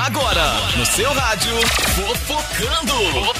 Agora, no seu rádio, Fofocando.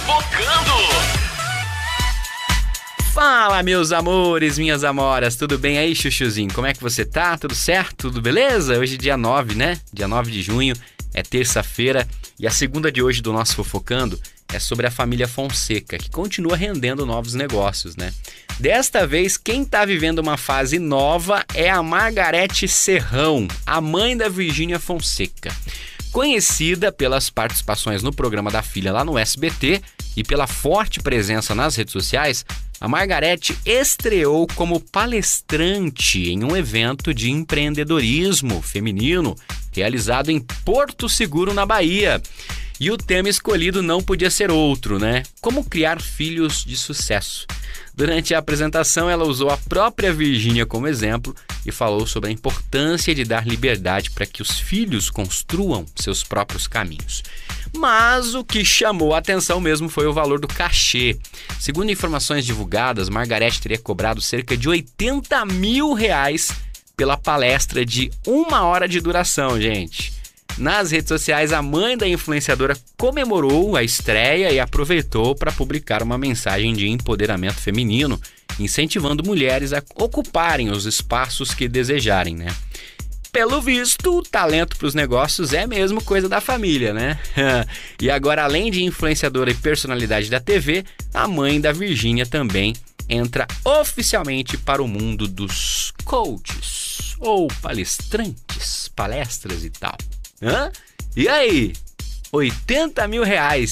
Fala, meus amores, minhas amoras, tudo bem aí, chuchuzinho? Como é que você tá? Tudo certo? Tudo beleza? Hoje é dia 9, né? Dia 9 de junho, é terça-feira, e a segunda de hoje do nosso Fofocando é sobre a família Fonseca, que continua rendendo novos negócios, né? Desta vez, quem tá vivendo uma fase nova é a Margarete Serrão, a mãe da Virgínia Fonseca. Conhecida pelas participações no programa da filha lá no SBT e pela forte presença nas redes sociais, a Margarete estreou como palestrante em um evento de empreendedorismo feminino realizado em Porto Seguro, na Bahia. E o tema escolhido não podia ser outro, né? Como criar filhos de sucesso. Durante a apresentação, ela usou a própria Virgínia como exemplo e falou sobre a importância de dar liberdade para que os filhos construam seus próprios caminhos. Mas o que chamou a atenção mesmo foi o valor do cachê. Segundo informações divulgadas, Margarete teria cobrado cerca de R$80 mil pela palestra de 1 hora de duração, gente. Nas redes sociais, a mãe da influenciadora comemorou a estreia e aproveitou para publicar uma mensagem de empoderamento feminino, incentivando mulheres a ocuparem os espaços que desejarem, né? Pelo visto, o talento para os negócios é mesmo coisa da família, né? E agora, além de influenciadora e personalidade da TV, a mãe da Virgínia também entra oficialmente para o mundo dos coaches ou palestrantes, palestras e tal. Hã? E aí? R$80 mil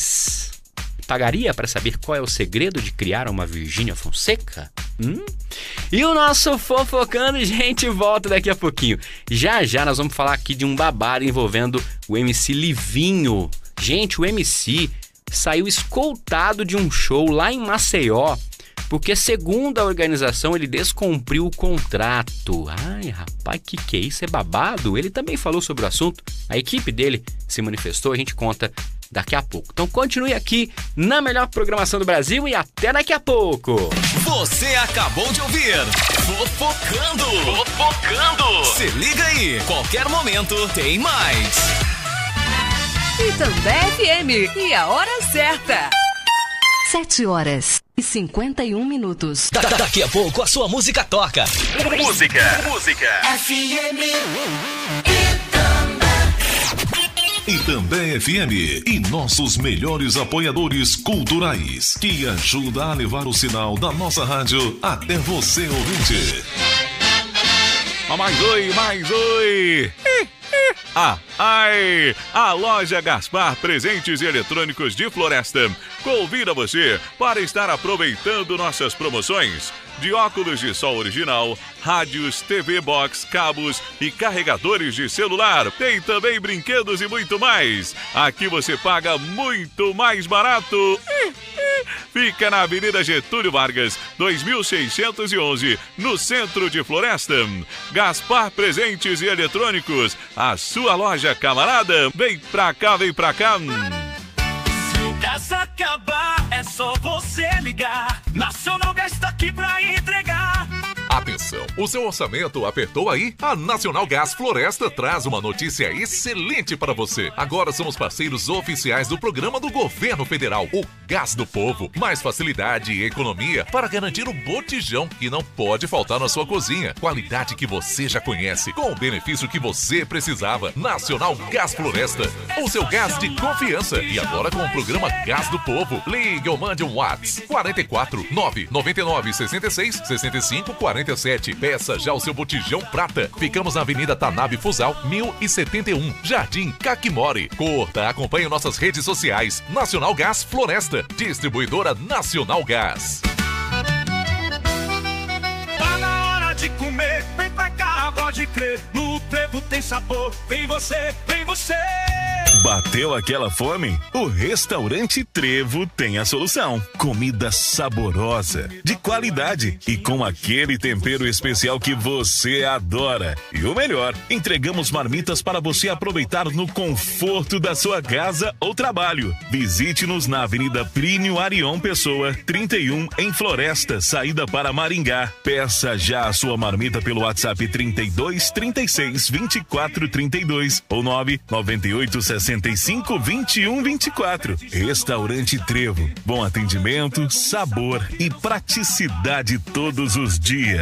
pagaria para saber qual é o segredo de criar uma Virgínia Fonseca? E o nosso Fofocando, gente, volta daqui a pouquinho. Já nós vamos falar aqui de um babado envolvendo o MC Livinho. Gente, o MC saiu escoltado de um show lá em Maceió, porque, segundo a organização, ele descumpriu o contrato. Ai, rapaz, que é isso? É babado? Ele também falou sobre o assunto. A equipe dele se manifestou, a gente conta daqui a pouco. Então continue aqui na melhor programação do Brasil e até daqui a pouco. Você acabou de ouvir Fofocando. Se liga aí, qualquer momento tem mais. Itambé FM, e a hora certa. 7h51. Daqui a pouco a sua música toca. Música. FM Itambé FM e nossos melhores apoiadores culturais, que ajudam a levar o sinal da nossa rádio até você, ouvinte. Mais oi! A loja Gaspar Presentes e Eletrônicos de Floresta convida você para estar aproveitando nossas promoções de óculos de sol original, rádios, TV Box, cabos e carregadores de celular. Tem também brinquedos e muito mais. Aqui você paga muito mais barato. Fica na Avenida Getúlio Vargas, 2611, no centro de Floresta. Gaspar Presentes e Eletrônicos, a sua loja, camarada. Vem pra cá. Se o gás acabar, é só você ligar. Nacional Gás tá aqui pra entregar. Atenção, o seu orçamento apertou aí? A Nacional Gás Floresta traz uma notícia excelente para você. Agora somos parceiros oficiais do programa do Governo Federal, o Gás do Povo. Mais facilidade e economia para garantir o botijão que não pode faltar na sua cozinha. Qualidade que você já conhece, com o benefício que você precisava. Nacional Gás Floresta, o seu gás de confiança. E agora com o programa Gás do Povo. Ligue ou mande um WhatsApp 44 999 66 65 47. Peça já o seu botijão prata. Ficamos na Avenida Tanabe Fusal, 1071, Jardim Caquimori. Curta, acompanhe nossas redes sociais. Nacional Gás Floresta, distribuidora Nacional Gás. Tá na hora de comer, vem pra cá, pode crer. No Trevo tem sabor, vem você. Bateu aquela fome? O Restaurante Trevo tem a solução. Comida saborosa, de qualidade e com aquele tempero especial que você adora. E o melhor, entregamos marmitas para você aproveitar no conforto da sua casa ou trabalho. Visite-nos na Avenida Plínio Arion Pessoa, 31, em Floresta, saída para Maringá. Peça já a sua marmita pelo WhatsApp 32 36 24 32 ou 998 65 21 24. Restaurante Trevo. Bom atendimento, sabor e praticidade todos os dias.